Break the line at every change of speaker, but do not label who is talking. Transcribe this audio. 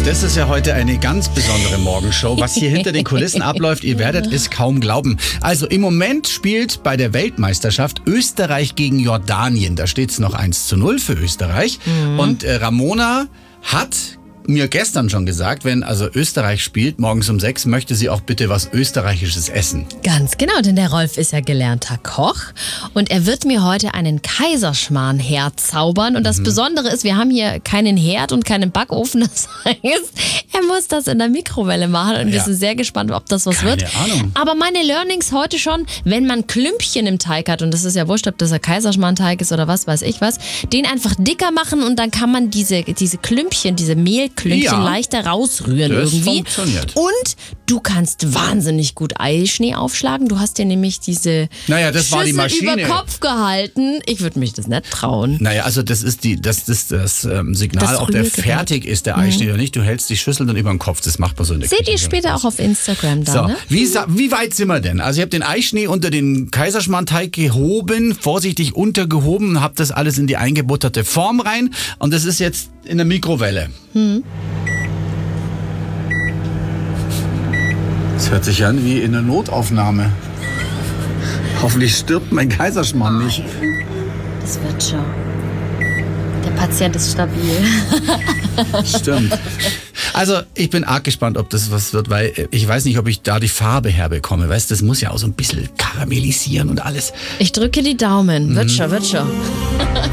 Das ist ja heute eine ganz besondere Morgenshow. Was hier hinter den Kulissen abläuft, ihr werdet es kaum glauben. Also im Moment spielt bei der Weltmeisterschaft Österreich gegen Jordanien. Da steht es noch 1:0 für Österreich. Und Ramona hat mir gestern schon gesagt, wenn also Österreich spielt, morgens um 6, möchte sie auch bitte was Österreichisches essen.
Ganz genau, denn der Rolf ist ja gelernter Koch und er wird mir heute einen Kaiserschmarrn herzaubern. Und das Besondere ist, wir haben hier keinen Herd und keinen Backofen. Das heißt, er muss das in der Mikrowelle machen und wir sind sehr gespannt, ob das was wird.
Keine Ahnung.
Aber meine Learnings heute schon, wenn man Klümpchen im Teig hat, und das ist ja wurscht, ob das ein Kaiserschmarrnteig ist oder was weiß ich was, den einfach dicker machen und dann kann man diese Klümpchen, diese Mehlklümpchen leichter rausrühren
das
irgendwie.
Funktioniert.
Und du kannst wahnsinnig gut Eischnee aufschlagen. Du hast dir nämlich diese
das war die
Schüssel
Maschine.
über Kopf gehalten. Ich würde mich das nicht trauen.
Naja, also das ist das Signal,
Das
ob der
Rührgerät.
fertig ist, der Eischnee oder nicht. Du hältst die Schüssel dann über den Kopf. Das macht man so in der
Seht
Küche.
ihr später auch auf Instagram da,
So,
ne?
wie weit sind wir denn? Also ich habe den Eischnee unter den Kaiserschmarrnteig gehoben, vorsichtig untergehoben, habe das alles in die eingebutterte Form rein und das ist jetzt in der Mikrowelle. Das hört sich an wie in einer Notaufnahme. Hoffentlich stirbt mein Kaiserschmarrn nicht.
Das wird schon. Der Patient ist stabil.
Stimmt. Also ich bin arg gespannt, ob das was wird, weil ich weiß nicht, ob ich da die Farbe herbekomme. Weißt du, das muss ja auch so ein bisschen karamellisieren und alles.
Ich drücke die Daumen. Wird schon, wird schon.